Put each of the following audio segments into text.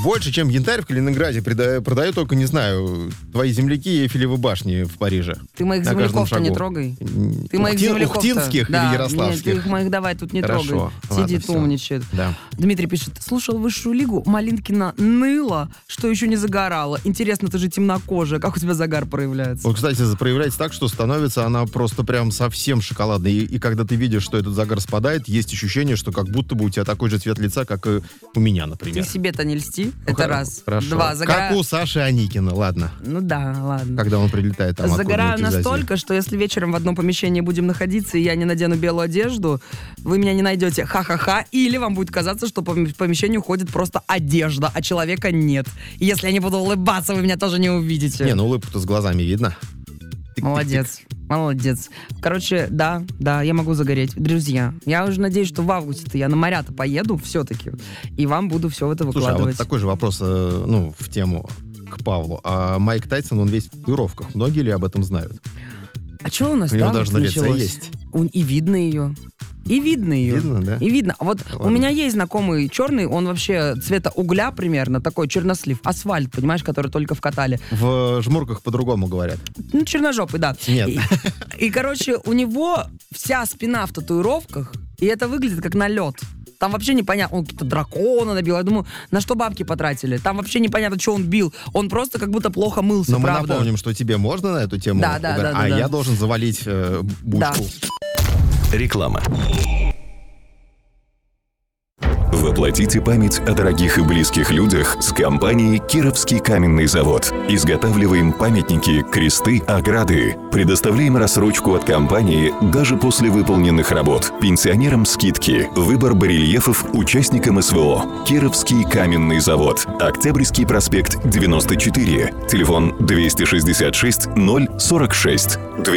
Больше, чем янтарь в Калининграде продают только, не знаю, твои земляки и Эйфелевы башни в Париже. Ты моих земляков-то не трогай. Ты моих земляков-то... Ухтинских или ярославских? Нет, ты их моих давай тут не трогай. Сидит, умничает. Да. Дмитрий пишет, слушал высшую лигу, Малинкина ныла, что еще не загорала. Интересно, ты же темнокожая, как у тебя загар проявляется? Вот, кстати, проявляется так, что становится она просто прям совсем шоколадной. И когда ты видишь, что этот загар спадает, есть ощущение, что как будто бы у тебя такой же цвет лица, как и у меня, например. Ты себе-то не льсти, это раз. Хорошо. Два. Как у Саши Аникина, ладно. Ну да, ладно. Когда он прилетает там загораю откуда-нибудь из Азии. настолько, что если вечером в одном помещении будем находиться, и я не надену белую одежду, вы меня не найдете. Ха-ха-ха. Или вам будет казаться, что по помещению ходит просто одежда, а человека нет. И если я не буду улыбаться, вы меня тоже не увидите. Не, ну улыбку-то с глазами видно. Молодец. Молодец. Короче, да, я могу загореть. Друзья, я уже надеюсь, что в августе-то я на моря-то поеду все-таки, и вам буду все это выкладывать. Слушай, а вот такой же вопрос, в тему к Павлу. А Майк Тайсон, он весь в татуировках. Многие ли об этом знают? А что у нас у него там даже на лице началось? есть. И видно ее. И видно ее. Видно, да? И видно. Вот Ладно. у меня есть знакомый черный, он вообще цвета угля примерно, такой чернослив. Асфальт, понимаешь, который только вкатали. В жмурках по-другому говорят. Ну, черножопый, да. Нет. И, короче, у него вся спина в татуировках, и это выглядит как налет. Там вообще непонятно, он какие-то дракона набил. Я думаю, на что бабки потратили? Там вообще непонятно, что он бил. Он просто как будто плохо мылся, Но мы правда. напомним, что тебе можно на эту тему Да, угорать, да. я должен завалить бучку. Реклама. Воплотите память о дорогих и близких людях с компанией «Кировский каменный завод». Изготавливаем памятники, кресты, ограды. Предоставляем рассрочку от компании даже после выполненных работ. Пенсионерам скидки. Выбор барельефов участникам СВО. «Кировский каменный завод». Октябрьский проспект, 94. Телефон 266 046.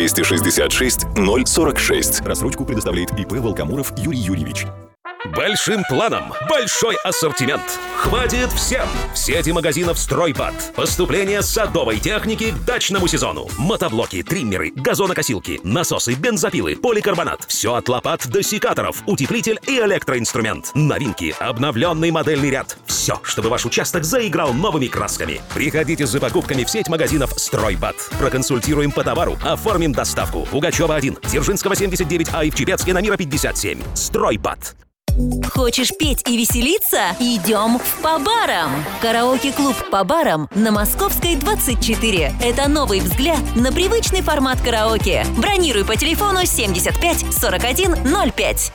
266 046. Рассрочку предоставляет ИП Волкомуров Юрий Юрьевич. Большим планом большой ассортимент. Хватит всем. В сети магазинов «Стройбат». Поступление садовой техники к дачному сезону. Мотоблоки, триммеры, газонокосилки, насосы, бензопилы, поликарбонат. Все от лопат до секаторов, утеплитель и электроинструмент. Новинки, обновленный модельный ряд. Все, чтобы ваш участок заиграл новыми красками. Приходите за покупками в сеть магазинов «Стройбат». Проконсультируем по товару, оформим доставку. Пугачева 1, Дзержинского 79А и в Чепецке на Мира 57. «Стройбат». Хочешь петь и веселиться? Идем в По-барам. Караоке-клуб По-барам на Московской 24. Это новый взгляд на привычный формат караоке. Бронируй по телефону 75 41 05.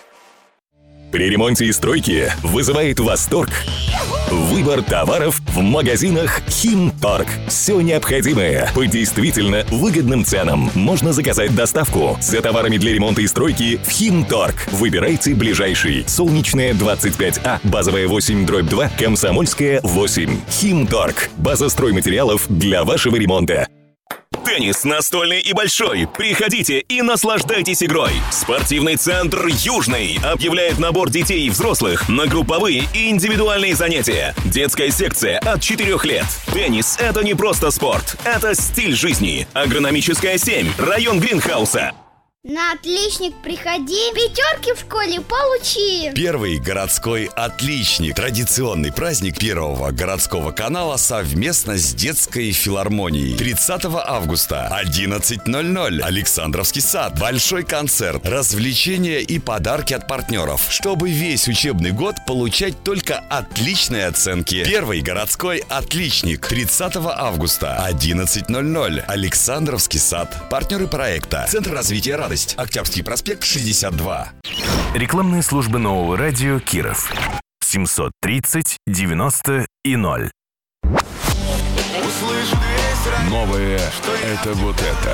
При ремонте и стройке вызывает восторг выбор товаров в магазинах «Химторг». Все необходимое по действительно выгодным ценам. Можно заказать доставку за товарами для ремонта и стройки в «Химторг». Выбирайте ближайший. Солнечная 25А, базовая 8/2, Комсомольская 8. «Химторг». База стройматериалов для вашего ремонта. Теннис настольный и большой. Приходите и наслаждайтесь игрой. Спортивный центр «Южный» объявляет набор детей и взрослых на групповые и индивидуальные занятия. Детская секция от 4 лет. Теннис – это не просто спорт, это стиль жизни. Агрономическая 7, район Гринхауса. На отличник приходи, пятерки в школе получи. Первый городской отличник. Традиционный праздник Первого городского канала совместно с детской филармонией. 30 августа, 11:00. Александровский сад. Большой концерт, развлечения и подарки от партнеров. Чтобы весь учебный год получать только отличные оценки. Первый городской отличник. 30 августа, 11:00. Александровский сад. Партнеры проекта. Центр развития радости. Октябрьский проспект, 62. Рекламные службы нового радио Киров. 730 90 и 0. Новое – это вот это.